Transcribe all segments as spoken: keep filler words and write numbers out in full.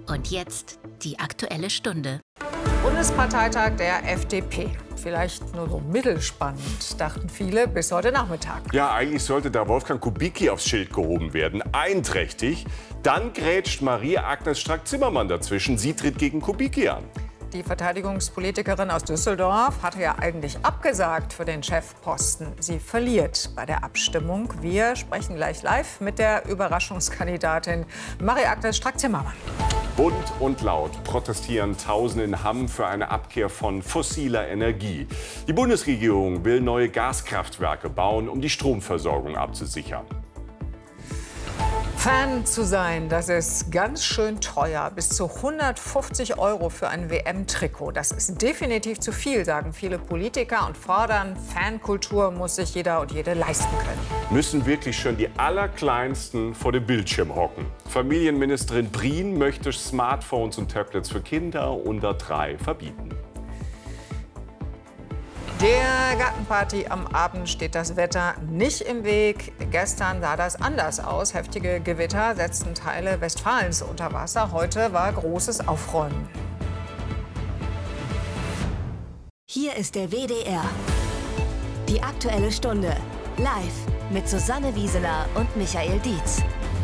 Und jetzt die Aktuelle Stunde. Bundesparteitag der F D P. Vielleicht nur so mittelspannend, dachten viele bis heute Nachmittag. Ja, eigentlich sollte da Wolfgang Kubicki aufs Schild gehoben werden. Einträchtig. Dann grätscht Maria-Agnes Strack-Zimmermann dazwischen. Sie tritt gegen Kubicki an. Die Verteidigungspolitikerin aus Düsseldorf hatte ja eigentlich abgesagt für den Chefposten. Sie verliert bei der Abstimmung. Wir sprechen gleich live mit der Überraschungskandidatin Maria-Agnes Strack-Zimmermann. Bunt und laut protestieren Tausende in Hamm für eine Abkehr von fossiler Energie. Die Bundesregierung will neue Gaskraftwerke bauen, um die Stromversorgung abzusichern. Fan zu sein, das ist ganz schön teuer. Bis zu hundertfünfzig Euro für ein W M-Trikot. Das ist definitiv zu viel, sagen viele Politiker und fordern, Fankultur muss sich jeder und jede leisten können. Müssen wirklich schon die Allerkleinsten vor dem Bildschirm hocken. Familienministerin Prien möchte Smartphones und Tablets für Kinder unter drei verbieten. Der Gartenparty am Abend steht das Wetter nicht im Weg. Gestern sah das anders aus. Heftige Gewitter setzten Teile Westfalens unter Wasser. Heute war großes Aufräumen. Hier ist der W D R. Die Aktuelle Stunde. Live mit Susanne Wieseler und Michael Dietz.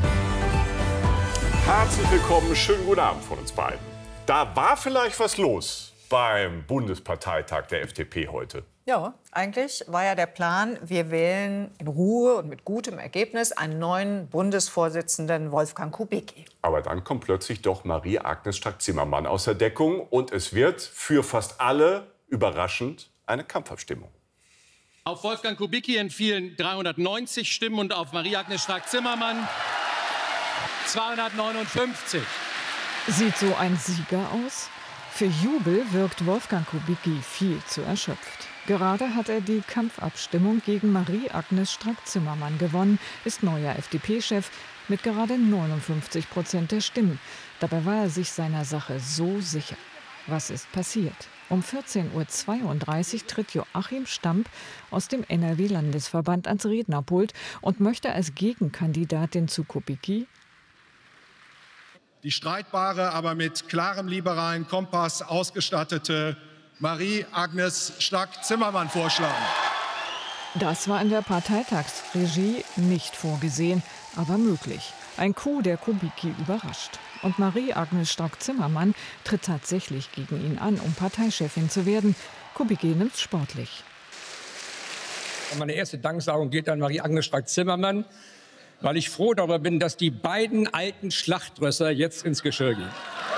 Herzlich willkommen, schönen guten Abend von uns beiden. Da war vielleicht was los beim Bundesparteitag der F D P heute. Ja, eigentlich war ja der Plan, wir wählen in Ruhe und mit gutem Ergebnis einen neuen Bundesvorsitzenden, Wolfgang Kubicki. Aber dann kommt plötzlich doch Maria-Agnes Strack-Zimmermann aus der Deckung und es wird für fast alle überraschend eine Kampfabstimmung. Auf Wolfgang Kubicki entfielen dreihundertneunzig Stimmen und auf Maria-Agnes Strack-Zimmermann zweihundertneunundfünfzig. Sieht so ein Sieger aus? Für Jubel wirkt Wolfgang Kubicki viel zu erschöpft. Gerade hat er die Kampfabstimmung gegen Maria-Agnes Strack-Zimmermann gewonnen, ist neuer F D P-Chef mit gerade neunundfünfzig Prozent der Stimmen. Dabei war er sich seiner Sache so sicher. Was ist passiert? Um vierzehn Uhr zweiunddreißig tritt Joachim Stamp aus dem N R W-Landesverband ans Rednerpult und möchte als Gegenkandidatin zu Kubicki die streitbare, aber mit klarem liberalen Kompass ausgestattete Maria-Agnes Strack-Zimmermann vorschlagen. Das war in der Parteitagsregie nicht vorgesehen, aber möglich. Ein Coup, der Kubicki überrascht. Und Maria-Agnes Strack-Zimmermann tritt tatsächlich gegen ihn an, um Parteichefin zu werden. Kubicki nimmt's sportlich. Meine erste Danksagung geht an Maria-Agnes Strack-Zimmermann, weil ich froh darüber bin, dass die beiden alten Schlachtrösser jetzt ins Geschirr gehen.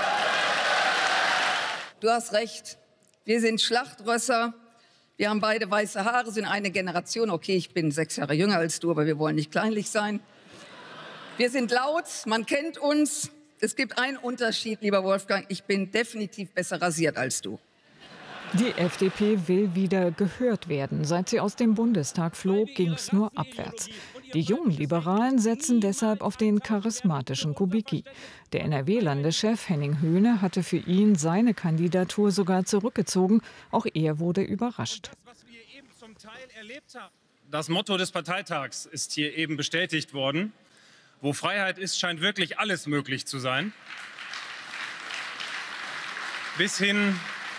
Du hast recht. Wir sind Schlachtrösser. Wir haben beide weiße Haare, sind eine Generation. Okay, ich bin sechs Jahre jünger als du, aber wir wollen nicht kleinlich sein. Wir sind laut, man kennt uns. Es gibt einen Unterschied, lieber Wolfgang. Ich bin definitiv besser rasiert als du. Die F D P will wieder gehört werden. Seit sie aus dem Bundestag flog, ging es nur abwärts. Die jungen Liberalen setzen deshalb auf den charismatischen Kubicki. Der N R W-Landeschef Henning Höhne hatte für ihn seine Kandidatur sogar zurückgezogen. Auch er wurde überrascht. Das Motto des Parteitags ist hier eben bestätigt worden. Wo Freiheit ist, scheint wirklich alles möglich zu sein. Bis hin,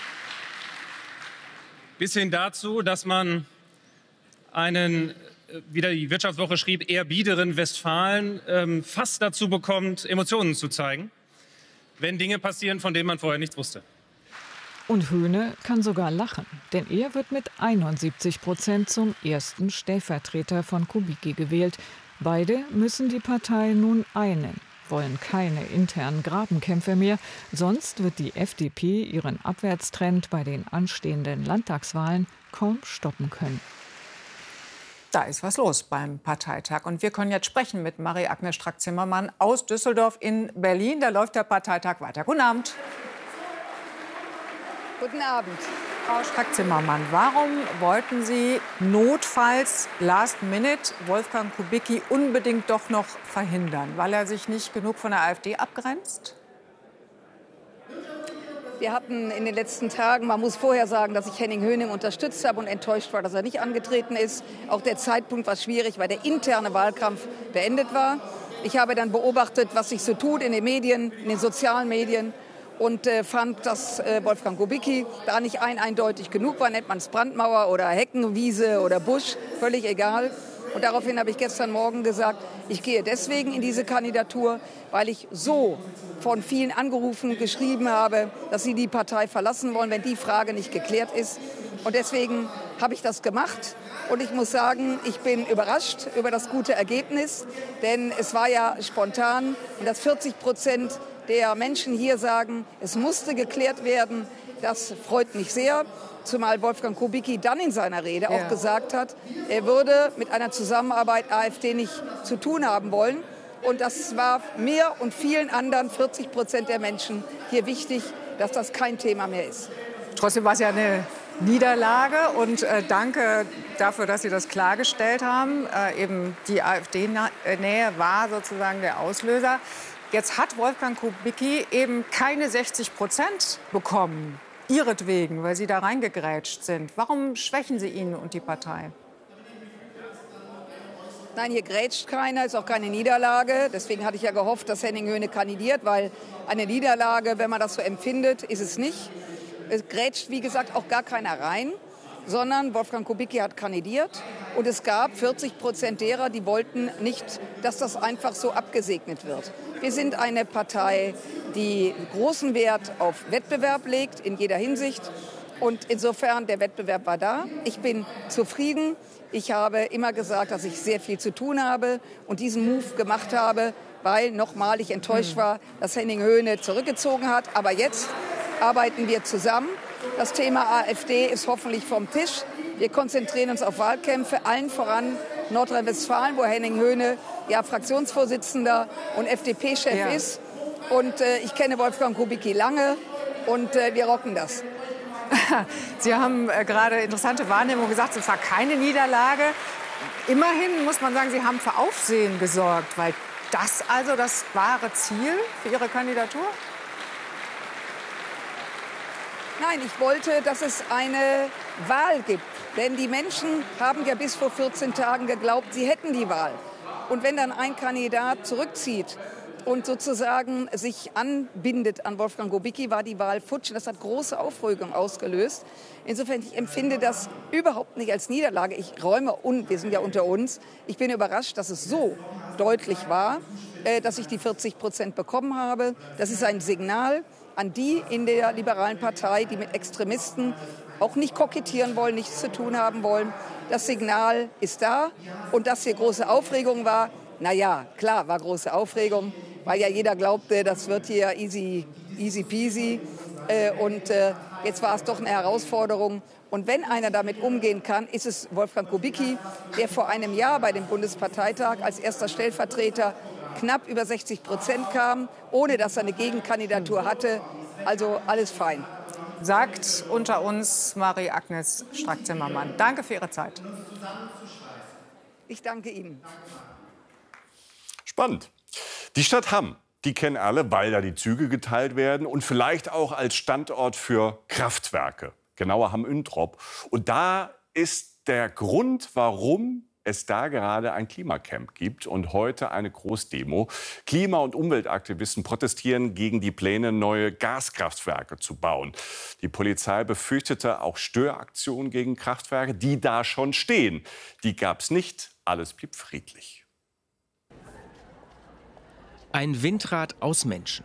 bis hin dazu, dass man einen, wie die Wirtschaftswoche schrieb, eher biederen Westfalen ähm, fast dazu bekommt, Emotionen zu zeigen, wenn Dinge passieren, von denen man vorher nichts wusste. Und Höhne kann sogar lachen, denn er wird mit einundsiebzig Prozent zum ersten Stellvertreter von Kubicki gewählt. Beide müssen die Partei nun einen, wollen keine internen Grabenkämpfe mehr, sonst wird die F D P ihren Abwärtstrend bei den anstehenden Landtagswahlen kaum stoppen können. Da ist was los beim Parteitag. Und wir können jetzt sprechen mit Maria-Agnes Strack-Zimmermann aus Düsseldorf in Berlin. Da läuft der Parteitag weiter. Guten Abend. Guten Abend. Frau Strack-Zimmermann, warum wollten Sie notfalls last minute Wolfgang Kubicki unbedingt doch noch verhindern? Weil er sich nicht genug von der AfD abgrenzt? Wir hatten in den letzten Tagen, man muss vorher sagen, dass ich Henning Höhne unterstützt habe und enttäuscht war, dass er nicht angetreten ist. Auch der Zeitpunkt war schwierig, weil der interne Wahlkampf beendet war. Ich habe dann beobachtet, was sich so tut in den Medien, in den sozialen Medien und äh, fand, dass äh, Wolfgang Kubicki da nicht ein eindeutig genug war. Nennt man es Brandmauer oder Heckenwiese oder Busch, völlig egal. Und daraufhin habe ich gestern Morgen gesagt, ich gehe deswegen in diese Kandidatur, weil ich so von vielen angerufen, geschrieben habe, dass sie die Partei verlassen wollen, wenn die Frage nicht geklärt ist. Und deswegen habe ich das gemacht. Und ich muss sagen, ich bin überrascht über das gute Ergebnis, denn es war ja spontan. Und dass vierzig Prozent der Menschen hier sagen, es musste geklärt werden, das freut mich sehr. Zumal Wolfgang Kubicki dann in seiner Rede ja. auch gesagt hat, er würde mit einer Zusammenarbeit AfD nicht zu tun haben wollen. Und das war mir und vielen anderen, vierzig Prozent der Menschen, hier wichtig, dass das kein Thema mehr ist. Trotzdem war es ja eine Niederlage und äh, danke dafür, dass Sie das klargestellt haben. Äh, eben die AfD-Nähe war sozusagen der Auslöser. Jetzt hat Wolfgang Kubicki eben keine sechzig Prozent bekommen, ihretwegen, weil Sie da reingegrätscht sind. Warum schwächen Sie ihn und die Partei? Nein, hier grätscht keiner, ist auch keine Niederlage. Deswegen hatte ich ja gehofft, dass Henning Höhne kandidiert, weil eine Niederlage, wenn man das so empfindet, ist es nicht. Es grätscht, wie gesagt, auch gar keiner rein, sondern Wolfgang Kubicki hat kandidiert. Und es gab vierzig Prozent derer, die wollten nicht, dass das einfach so abgesegnet wird. Wir sind eine Partei, die großen Wert auf Wettbewerb legt, in jeder Hinsicht. Und insofern, der Wettbewerb war da. Ich bin zufrieden. Ich habe immer gesagt, dass ich sehr viel zu tun habe und diesen Move gemacht habe, weil nochmal ich enttäuscht war, dass Henning Höhne zurückgezogen hat. Aber jetzt arbeiten wir zusammen. Das Thema AfD ist hoffentlich vom Tisch. Wir konzentrieren uns auf Wahlkämpfe, allen voran Nordrhein-Westfalen, wo Henning Höhne ja Fraktionsvorsitzender und F D P-Chef ja. ist. Und äh, ich kenne Wolfgang Kubicki lange und äh, wir rocken das. Sie haben äh, gerade interessante Wahrnehmung gesagt, es war keine Niederlage. Immerhin muss man sagen, Sie haben für Aufsehen gesorgt, weil das also das wahre Ziel für Ihre Kandidatur? Nein, ich wollte, dass es eine Wahl gibt. Denn die Menschen haben ja bis vor vierzehn Tagen geglaubt, sie hätten die Wahl. Und wenn dann ein Kandidat zurückzieht und sozusagen sich anbindet an Wolfgang Kubicki, war die Wahl futsch. Das hat große Aufregung ausgelöst. Insofern, ich empfinde das überhaupt nicht als Niederlage. Ich räume, und wir sind ja unter uns, ich bin überrascht, dass es so deutlich war, dass ich die vierzig Prozent bekommen habe. Das ist ein Signal an die in der liberalen Partei, die mit Extremisten auch nicht kokettieren wollen, nichts zu tun haben wollen. Das Signal ist da. Und dass hier große Aufregung war, na ja, klar, war große Aufregung, weil ja jeder glaubte, das wird hier easy, easy peasy. Äh, und äh, jetzt war es doch eine Herausforderung. Und wenn einer damit umgehen kann, ist es Wolfgang Kubicki, der vor einem Jahr bei dem Bundesparteitag als erster Stellvertreter knapp über sechzig Prozent kam, ohne dass er eine Gegenkandidatur hatte. Also alles fein. Sagt unter uns Marie-Agnes Strack-Zimmermann. Danke für Ihre Zeit. Ich danke Ihnen. Spannend. Die Stadt Hamm, die kennen alle, weil da die Züge geteilt werden und vielleicht auch als Standort für Kraftwerke. Genauer Hamm-Üntrop. Und da ist der Grund, warum es da gerade ein Klimacamp gibt und heute eine Großdemo. Klima- und Umweltaktivisten protestieren gegen die Pläne, neue Gaskraftwerke zu bauen. Die Polizei befürchtete auch Störaktionen gegen Kraftwerke, die da schon stehen. Die gab es nicht. Alles blieb friedlich. Ein Windrad aus Menschen.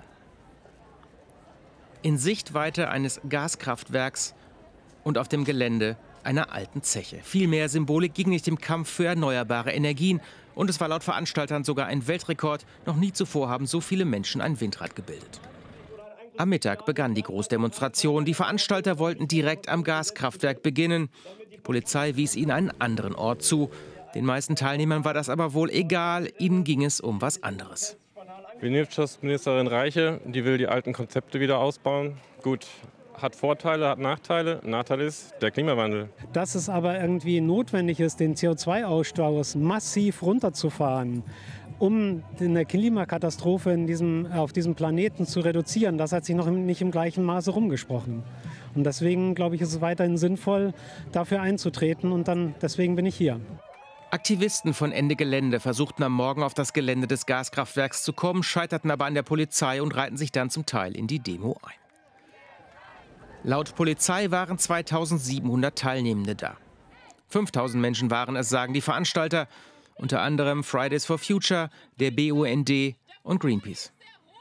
In Sichtweite eines Gaskraftwerks und auf dem Gelände einer alten Zeche. Viel mehr Symbolik ging nicht im Kampf für erneuerbare Energien. Und es war laut Veranstaltern sogar ein Weltrekord. Noch nie zuvor haben so viele Menschen ein Windrad gebildet. Am Mittag begann die Großdemonstration. Die Veranstalter wollten direkt am Gaskraftwerk beginnen. Die Polizei wies ihnen einen anderen Ort zu. Den meisten Teilnehmern war das aber wohl egal. Ihnen ging es um was anderes. Die Wirtschaftsministerin Reiche, die will die alten Konzepte wieder ausbauen. Gut, hat Vorteile, hat Nachteile. Nachteil ist der Klimawandel. Dass es aber irgendwie notwendig ist, den C O zwei Ausstoß massiv runterzufahren, um eine Klimakatastrophe in diesem, auf diesem Planeten zu reduzieren, das hat sich noch nicht im gleichen Maße rumgesprochen. Und deswegen, glaube ich, ist es weiterhin sinnvoll, dafür einzutreten. Und dann, deswegen bin ich hier. Aktivisten von Ende Gelände versuchten am Morgen auf das Gelände des Gaskraftwerks zu kommen, scheiterten aber an der Polizei und reihten sich dann zum Teil in die Demo ein. Laut Polizei waren zweitausendsiebenhundert Teilnehmende da. fünftausend Menschen waren es, sagen die Veranstalter, unter anderem Fridays for Future, der B U N D und Greenpeace.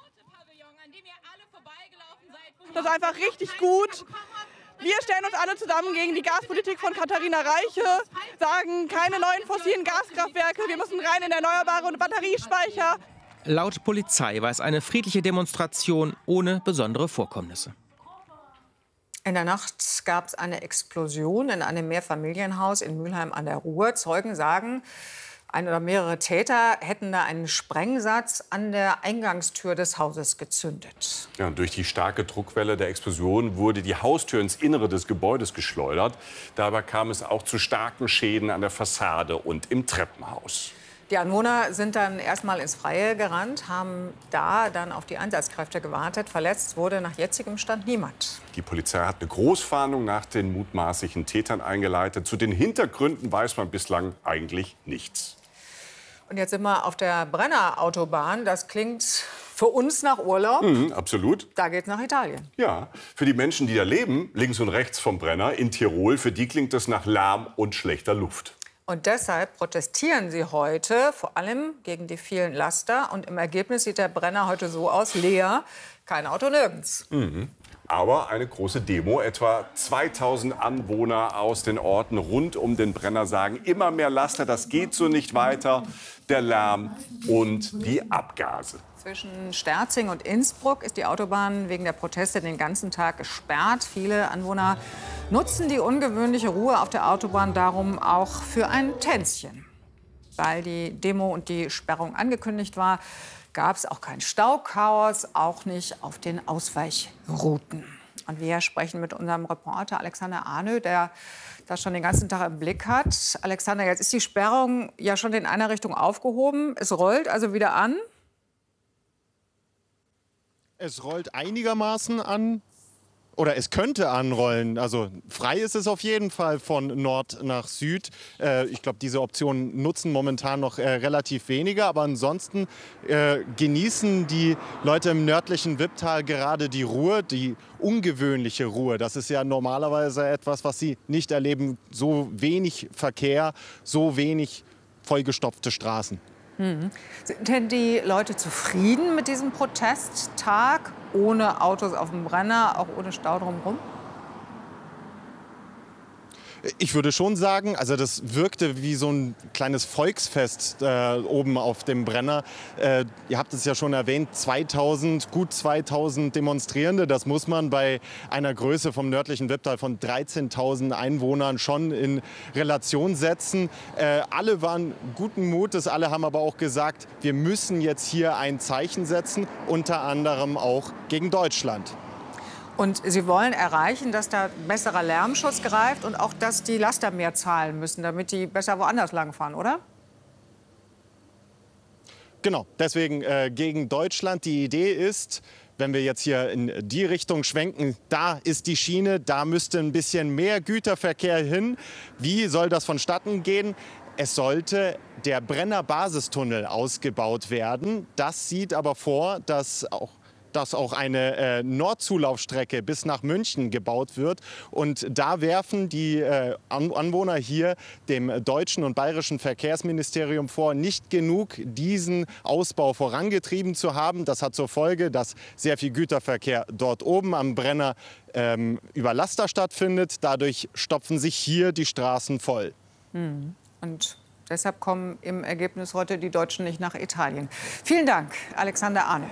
Das ist einfach richtig gut. Wir stellen uns alle zusammen gegen die Gaspolitik von Katharina Reiche, sagen keine neuen fossilen Gaskraftwerke, wir müssen rein in erneuerbare und Batteriespeicher. Laut Polizei war es eine friedliche Demonstration ohne besondere Vorkommnisse. In der Nacht gab es eine Explosion in einem Mehrfamilienhaus in Mülheim an der Ruhr. Zeugen sagen, ein oder mehrere Täter hätten da einen Sprengsatz an der Eingangstür des Hauses gezündet. Ja, durch die starke Druckwelle der Explosion wurde die Haustür ins Innere des Gebäudes geschleudert. Dabei kam es auch zu starken Schäden an der Fassade und im Treppenhaus. Die Anwohner sind dann erstmal ins Freie gerannt, haben da dann auf die Einsatzkräfte gewartet. Verletzt wurde nach jetzigem Stand niemand. Die Polizei hat eine Großfahndung nach den mutmaßlichen Tätern eingeleitet. Zu den Hintergründen weiß man bislang eigentlich nichts. Und jetzt sind wir auf der Brenner-Autobahn. Das klingt für uns nach Urlaub. Mhm, absolut. Da geht's nach Italien. Ja, für die Menschen, die da leben, links und rechts vom Brenner in Tirol, für die klingt es nach Lärm und schlechter Luft. Und deshalb protestieren sie heute vor allem gegen die vielen Laster. Und im Ergebnis sieht der Brenner heute so aus, leer, kein Auto nirgends. Mhm. Aber eine große Demo, etwa zweitausend Anwohner aus den Orten rund um den Brenner sagen, immer mehr Laster, das geht so nicht weiter, der Lärm und die Abgase. Zwischen Sterzing und Innsbruck ist die Autobahn wegen der Proteste den ganzen Tag gesperrt. Viele Anwohner nutzen die ungewöhnliche Ruhe auf der Autobahn darum auch für ein Tänzchen. Weil die Demo und die Sperrung angekündigt war, gab es auch kein Stauchaos, auch nicht auf den Ausweichrouten. Und wir sprechen mit unserem Reporter Alexander Arnö, der das schon den ganzen Tag im Blick hat. Alexander, jetzt ist die Sperrung ja schon in einer Richtung aufgehoben. Es rollt also wieder an. Es rollt einigermaßen an. Oder es könnte anrollen. Also frei ist es auf jeden Fall von Nord nach Süd. Äh, ich glaube, diese Optionen nutzen momentan noch äh, relativ weniger. Aber ansonsten äh, genießen die Leute im nördlichen Wipptal gerade die Ruhe, die ungewöhnliche Ruhe. Das ist ja normalerweise etwas, was sie nicht erleben. So wenig Verkehr, so wenig vollgestopfte Straßen. Hm. Sind denn die Leute zufrieden mit diesem Protesttag? Ohne Autos auf dem Brenner, auch ohne Stau drumherum? Ich würde schon sagen, also das wirkte wie so ein kleines Volksfest äh, oben auf dem Brenner. Äh, ihr habt es ja schon erwähnt, zweitausend, gut zweitausend Demonstrierende. Das muss man bei einer Größe vom nördlichen Wipptal von dreizehntausend Einwohnern schon in Relation setzen. Äh, alle waren guten Mutes, alle haben aber auch gesagt, wir müssen jetzt hier ein Zeichen setzen, unter anderem auch gegen Deutschland. Und Sie wollen erreichen, dass da besserer Lärmschutz greift und auch, dass die Laster mehr zahlen müssen, damit die besser woanders langfahren, oder? Genau, deswegen äh, gegen Deutschland. Die Idee ist, wenn wir jetzt hier in die Richtung schwenken, da ist die Schiene, da müsste ein bisschen mehr Güterverkehr hin. Wie soll das vonstatten gehen? Es sollte der Brenner Basistunnel ausgebaut werden. Das sieht aber vor, dass auch dass auch eine äh, Nordzulaufstrecke bis nach München gebaut wird. Und da werfen die äh, An Anwohner hier dem deutschen und bayerischen Verkehrsministerium vor, nicht genug diesen Ausbau vorangetrieben zu haben. Das hat zur Folge, dass sehr viel Güterverkehr dort oben am Brenner ähm, über Laster stattfindet. Dadurch stopfen sich hier die Straßen voll. Hm. Und deshalb kommen im Ergebnis heute die Deutschen nicht nach Italien. Vielen Dank, Alexander Arnö.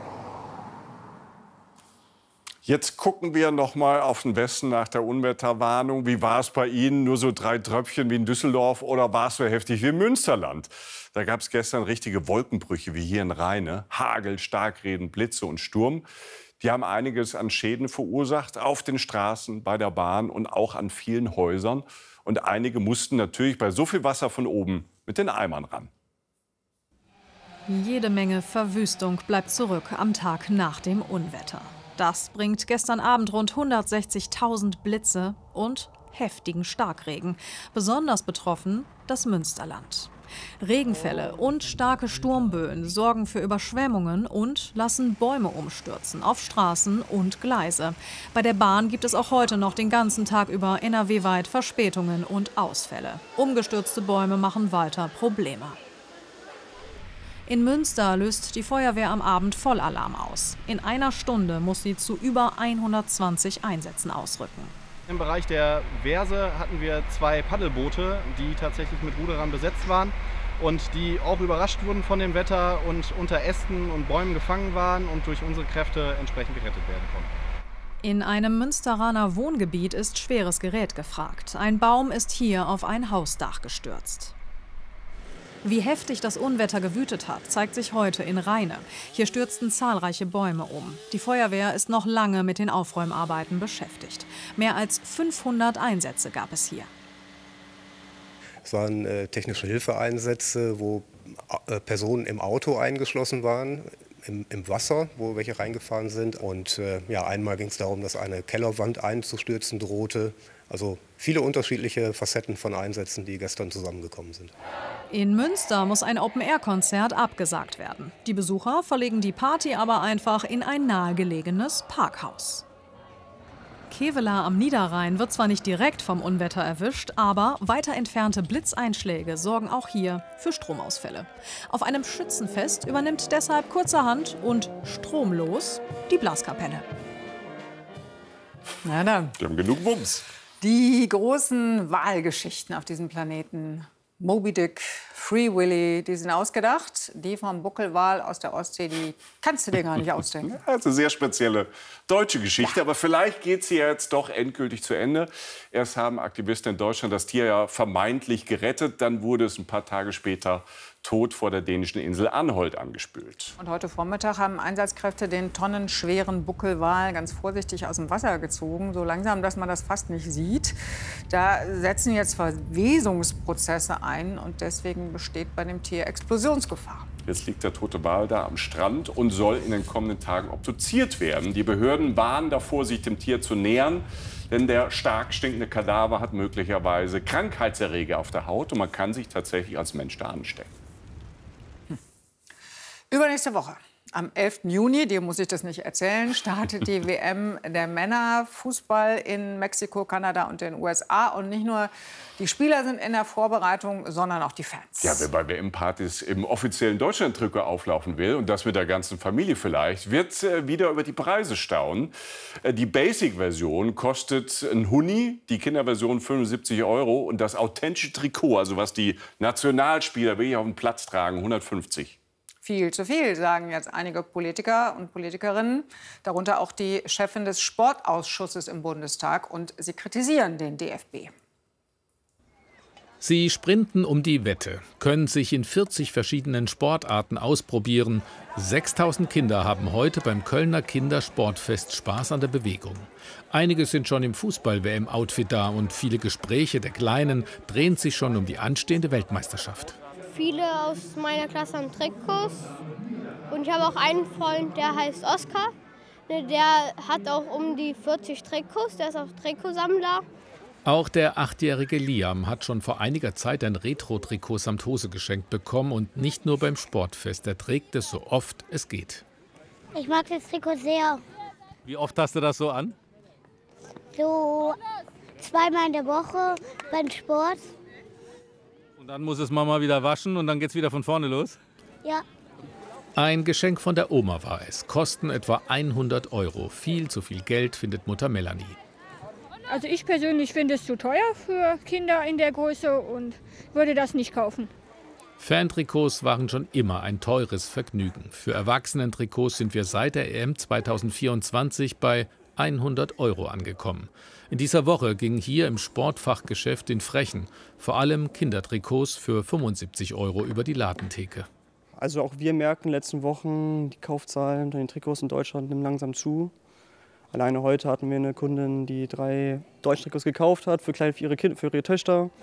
Jetzt gucken wir noch mal auf den Westen nach der Unwetterwarnung. Wie war es bei Ihnen? Nur so drei Tröpfchen wie in Düsseldorf oder war es so heftig wie im Münsterland? Da gab es gestern richtige Wolkenbrüche wie hier in Rheine. Hagel, Starkregen, Blitze und Sturm. Die haben einiges an Schäden verursacht auf den Straßen, bei der Bahn und auch an vielen Häusern. Und einige mussten natürlich bei so viel Wasser von oben mit den Eimern ran. Jede Menge Verwüstung bleibt zurück am Tag nach dem Unwetter. Das bringt gestern Abend rund hundertsechzigtausend Blitze und heftigen Starkregen. Besonders betroffen das Münsterland. Regenfälle und starke Sturmböen sorgen für Überschwemmungen und lassen Bäume umstürzen auf Straßen und Gleise. Bei der Bahn gibt es auch heute noch den ganzen Tag über N R W-weit Verspätungen und Ausfälle. Umgestürzte Bäume machen weiter Probleme. In Münster löst die Feuerwehr am Abend Vollalarm aus. In einer Stunde muss sie zu über hundertzwanzig Einsätzen ausrücken. Im Bereich der Wehrse hatten wir zwei Paddelboote, die tatsächlich mit Ruderern besetzt waren und die auch überrascht wurden von dem Wetter und unter Ästen und Bäumen gefangen waren und durch unsere Kräfte entsprechend gerettet werden konnten. In einem Münsteraner Wohngebiet ist schweres Gerät gefragt. Ein Baum ist hier auf ein Hausdach gestürzt. Wie heftig das Unwetter gewütet hat, zeigt sich heute in Rheine. Hier stürzten zahlreiche Bäume um. Die Feuerwehr ist noch lange mit den Aufräumarbeiten beschäftigt. Mehr als fünfhundert Einsätze gab es hier. Es waren äh, technische Hilfeeinsätze, wo äh, Personen im Auto eingeschlossen waren, im, im Wasser, wo welche reingefahren sind. Und äh, ja, einmal ging es darum, dass eine Kellerwand einzustürzen drohte. Also viele unterschiedliche Facetten von Einsätzen, die gestern zusammengekommen sind. In Münster muss ein Open-Air-Konzert abgesagt werden. Die Besucher verlegen die Party aber einfach in ein nahegelegenes Parkhaus. Kevela am Niederrhein wird zwar nicht direkt vom Unwetter erwischt, aber weiter entfernte Blitzeinschläge sorgen auch hier für Stromausfälle. Auf einem Schützenfest übernimmt deshalb kurzerhand und stromlos die Blaskapelle. Na dann. Die haben genug Wumms. Die großen Walgeschichten auf diesem Planeten. Moby Dick, Free Willy, die sind ausgedacht. Die vom Buckelwal aus der Ostsee, die kannst du dir gar nicht ausdenken. Ja, das ist eine sehr spezielle deutsche Geschichte. Ja. Aber vielleicht geht sie jetzt doch endgültig zu Ende. Erst haben Aktivisten in Deutschland das Tier ja vermeintlich gerettet. Dann wurde es ein paar Tage später tot vor der dänischen Insel Anholt angespült. Und heute Vormittag haben Einsatzkräfte den tonnenschweren Buckelwal ganz vorsichtig aus dem Wasser gezogen. So langsam, dass man das fast nicht sieht. Da setzen jetzt Verwesungsprozesse ein. Und deswegen besteht bei dem Tier Explosionsgefahr. Jetzt liegt der tote Wal da am Strand und soll in den kommenden Tagen obduziert werden. Die Behörden warnen davor, sich dem Tier zu nähern. Denn der stark stinkende Kadaver hat möglicherweise Krankheitserreger auf der Haut. Und man kann sich tatsächlich als Mensch da anstecken. Hm. Übernächste Woche. Am elften Juni, dir muss ich das nicht erzählen, startet die W M der Männer Fußball in Mexiko, Kanada und den U S A. Und nicht nur die Spieler sind in der Vorbereitung, sondern auch die Fans. Ja, wer bei W M-Partys im offiziellen Deutschland-Trikot auflaufen will, und das mit der ganzen Familie vielleicht, wird äh, wieder über die Preise staunen. Äh, die Basic-Version kostet ein Huni, die Kinderversion fünfundsiebzig Euro und das authentische Trikot, also was die Nationalspieler wirklich auf den Platz tragen, hundertfünfzig. Viel zu viel, sagen jetzt einige Politiker und Politikerinnen, darunter auch die Chefin des Sportausschusses im Bundestag. Und sie kritisieren den D F B. Sie sprinten um die Wette, können sich in vierzig verschiedenen Sportarten ausprobieren. sechstausend Kinder haben heute beim Kölner Kindersportfest Spaß an der Bewegung. Einige sind schon im Fußball-W M-Outfit da und viele Gespräche der Kleinen drehen sich schon um die anstehende Weltmeisterschaft. Viele aus meiner Klasse haben Trikots und ich habe auch einen Freund, der heißt Oskar. Der hat auch um die vierzig Trikots, der ist auch Trikotsammler. Auch der achtjährige Liam hat schon vor einiger Zeit ein Retro-Trikot samt Hose geschenkt bekommen und nicht nur beim Sportfest. Er trägt es so oft es geht. Ich mag das Trikot sehr. Wie oft hast du das so an? So zweimal in der Woche beim Sport. Und dann muss es Mama wieder waschen und dann geht's wieder von vorne los? Ja. Ein Geschenk von der Oma war es. Kosten etwa hundert Euro. Viel zu viel Geld, findet Mutter Melanie. Also ich persönlich finde es zu teuer für Kinder in der Größe und würde das nicht kaufen. Fantrikots waren schon immer ein teures Vergnügen. Für Erwachsenentrikots sind wir seit der E M zweitausendvierundzwanzig bei hundert Euro angekommen. In dieser Woche gingen hier im Sportfachgeschäft in Frechen vor allem Kindertrikots für fünfundsiebzig Euro über die Ladentheke. Also auch wir merken in den letzten Wochen, die Kaufzahlen bei den Trikots in Deutschland nehmen langsam zu. Alleine heute hatten wir eine Kundin, die drei Deutschtrikots gekauft hat für, kleine, für, ihre, kind, für ihre Töchter.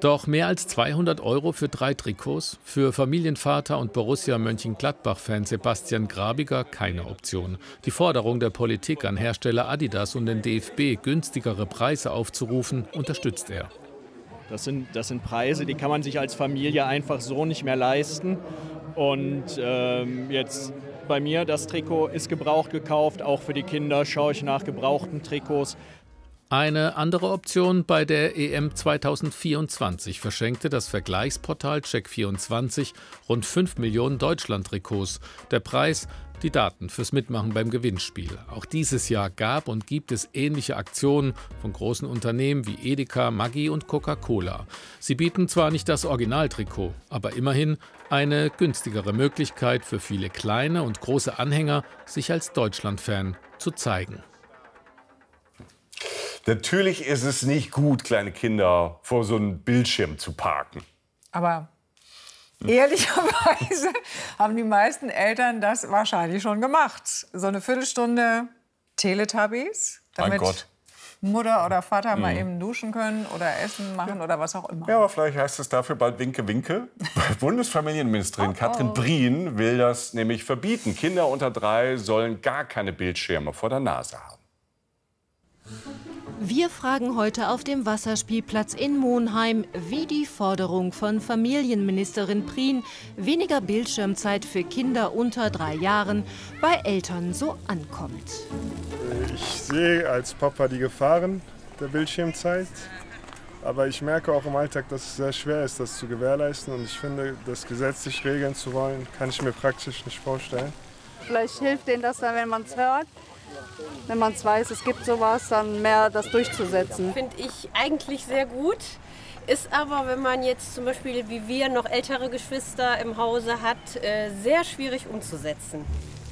Doch mehr als zweihundert Euro für drei Trikots? Für Familienvater und Borussia Mönchengladbach-Fan Sebastian Grabiger keine Option. Die Forderung der Politik an Hersteller Adidas und den D F B, günstigere Preise aufzurufen, unterstützt er. Das sind, das sind Preise, die kann man sich als Familie einfach so nicht mehr leisten. Und ähm, jetzt bei mir, das Trikot ist gebraucht gekauft. Auch für die Kinder schaue ich nach gebrauchten Trikots. Eine andere Option: bei der E M zweitausendvierundzwanzig verschenkte das Vergleichsportal Check vierundzwanzig rund fünf Millionen Deutschland-Trikots. Der Preis: die Daten fürs Mitmachen beim Gewinnspiel. Auch dieses Jahr gab und gibt es ähnliche Aktionen von großen Unternehmen wie Edeka, Maggi und Coca-Cola. Sie bieten zwar nicht das Originaltrikot, aber immerhin eine günstigere Möglichkeit für viele kleine und große Anhänger, sich als Deutschland-Fan zu zeigen. Natürlich ist es nicht gut, kleine Kinder vor so einem Bildschirm zu parken. Aber ehrlicherweise haben die meisten Eltern das wahrscheinlich schon gemacht. So eine Viertelstunde Teletubbies, damit Mein Gott. Mutter oder Vater Mhm. mal eben duschen können oder Essen machen oder was auch immer. Ja, aber vielleicht heißt es dafür bald Winke, Winke. Bundesfamilienministerin Katrin Brien will das nämlich verbieten. Kinder unter drei sollen gar keine Bildschirme vor der Nase haben. Wir fragen heute auf dem Wasserspielplatz in Monheim, wie die Forderung von Familienministerin Prien, weniger Bildschirmzeit für Kinder unter drei Jahren, bei Eltern so ankommt. Ich sehe als Papa die Gefahren der Bildschirmzeit, aber ich merke auch im Alltag, dass es sehr schwer ist, das zu gewährleisten. Und ich finde, das gesetzlich regeln zu wollen, kann ich mir praktisch nicht vorstellen. Vielleicht hilft denen das dann, wenn man es hört. Wenn man es weiß, es gibt sowas, dann mehr das durchzusetzen. Finde ich eigentlich sehr gut. Ist aber, wenn man jetzt zum Beispiel wie wir noch ältere Geschwister im Hause hat, sehr schwierig umzusetzen.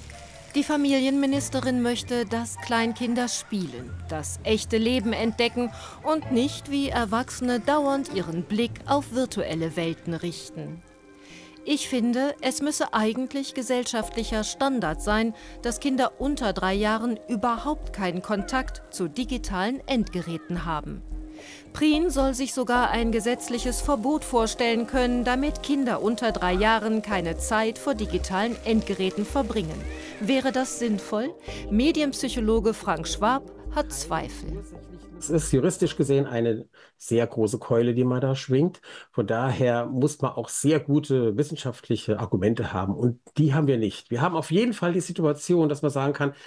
Die Familienministerin möchte, dass Kleinkinder spielen, das echte Leben entdecken und nicht wie Erwachsene dauernd ihren Blick auf virtuelle Welten richten. Ich finde, es müsse eigentlich gesellschaftlicher Standard sein, dass Kinder unter drei Jahren überhaupt keinen Kontakt zu digitalen Endgeräten haben. Prien soll sich sogar ein gesetzliches Verbot vorstellen können, damit Kinder unter drei Jahren keine Zeit vor digitalen Endgeräten verbringen. Wäre das sinnvoll? Medienpsychologe Frank Schwab hat Zweifel. Es ist juristisch gesehen eine sehr große Keule, die man da schwingt. Von daher muss man auch sehr gute wissenschaftliche Argumente haben. Und die haben wir nicht. Wir haben auf jeden Fall die Situation, dass man sagen kann,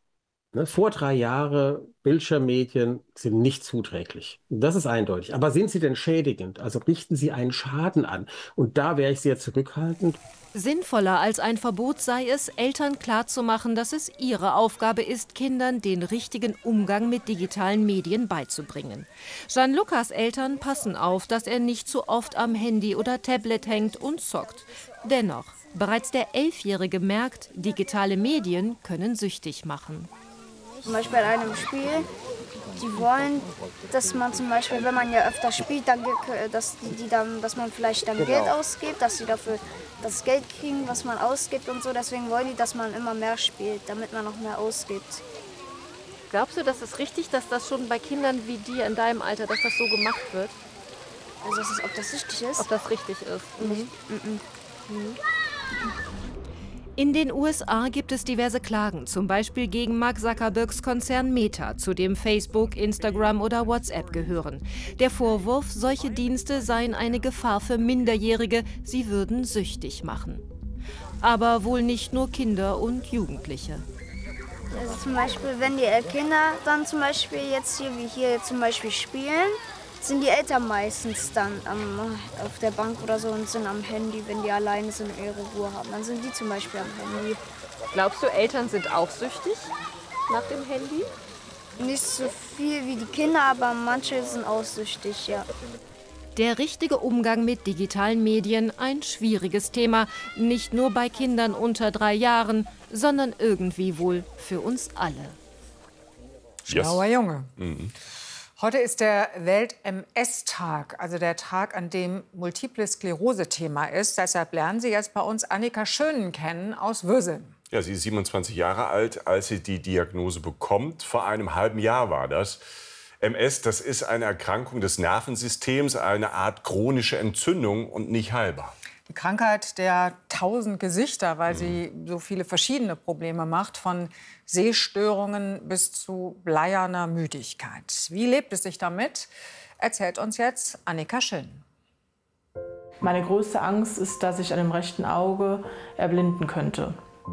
ne, vor drei Jahren Bildschirmmedien sind nicht zuträglich. Das ist eindeutig. Aber sind sie denn schädigend? Also richten sie einen Schaden an? Und da wäre ich sehr zurückhaltend. Sinnvoller als ein Verbot sei es, Eltern klarzumachen, dass es ihre Aufgabe ist, Kindern den richtigen Umgang mit digitalen Medien beizubringen. Gianlucas Eltern passen auf, dass er nicht zu oft am Handy oder Tablet hängt und zockt. Dennoch, bereits der Elfjährige merkt, digitale Medien können süchtig machen. Zum Beispiel bei einem Spiel, die wollen, dass man zum Beispiel, wenn man ja öfter spielt, dann, dass, die, die dann, dass man vielleicht dann Genau. Geld ausgibt, dass sie dafür das Geld kriegen, was man ausgibt und so. Deswegen wollen die, dass man immer mehr spielt, damit man noch mehr ausgibt. Glaubst du, das ist richtig, dass das schon bei Kindern wie dir in deinem Alter, dass das so gemacht wird? Also das ist, ob das richtig ist? Ob das richtig ist? Mhm. Mhm. Mhm. In den U S A gibt es diverse Klagen, zum Beispiel gegen Mark Zuckerbergs Konzern Meta, zu dem Facebook, Instagram oder WhatsApp gehören. Der Vorwurf, solche Dienste seien eine Gefahr für Minderjährige, sie würden süchtig machen. Aber wohl nicht nur Kinder und Jugendliche. Also zum Beispiel, wenn die Kinder dann zum Beispiel jetzt hier, wie hier zum Beispiel spielen, sind die Eltern meistens dann am, auf der Bank oder so und sind am Handy, wenn die alleine sind und ihre Ruhe haben. Dann sind die zum Beispiel am Handy. Glaubst du, Eltern sind auch süchtig nach dem Handy? Nicht so viel wie die Kinder, aber manche sind auch süchtig, ja. Der richtige Umgang mit digitalen Medien, ein schwieriges Thema, nicht nur bei Kindern unter drei Jahren, sondern irgendwie wohl für uns alle. Schlauer Yes. Junge. Mhm. Heute ist der Welt-M S-Tag, also der Tag, an dem Multiple Sklerose Thema ist. Deshalb lernen Sie jetzt bei uns Annika Schönen kennen aus Würsel. Ja, sie ist siebenundzwanzig Jahre alt, als sie die Diagnose bekommt. Vor einem halben Jahr war das. M S, das ist eine Erkrankung des Nervensystems, eine Art chronische Entzündung und nicht heilbar. Die Krankheit der tausend Gesichter, weil sie so viele verschiedene Probleme macht, von Sehstörungen bis zu bleierner Müdigkeit. Wie lebt es sich damit? Erzählt uns jetzt Annika Schön. Meine größte Angst ist, dass ich an dem rechten Auge erblinden könnte.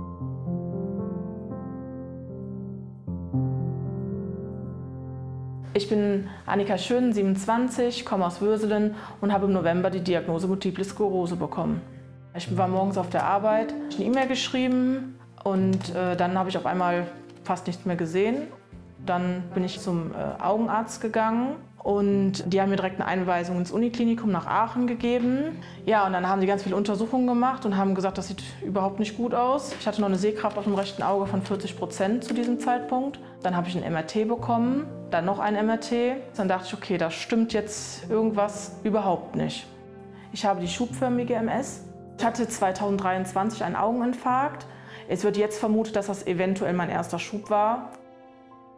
Ich bin Annika Schön, siebenundzwanzig, komme aus Würselen und habe im November die Diagnose Multiple Sklerose bekommen. Ich war morgens auf der Arbeit, eine E-Mail geschrieben und äh, dann habe ich auf einmal fast nichts mehr gesehen. Dann bin ich zum äh, Augenarzt gegangen und die haben mir direkt eine Einweisung ins Uniklinikum nach Aachen gegeben. Ja, und dann haben die ganz viele Untersuchungen gemacht und haben gesagt, das sieht überhaupt nicht gut aus. Ich hatte noch eine Sehkraft auf dem rechten Auge von vierzig Prozent zu diesem Zeitpunkt. Dann habe ich ein M R T bekommen, dann noch ein M R T. Dann dachte ich, okay, da stimmt jetzt irgendwas überhaupt nicht. Ich habe die schubförmige M S. Ich hatte zweitausenddreiundzwanzig einen Augeninfarkt. Es wird jetzt vermutet, dass das eventuell mein erster Schub war.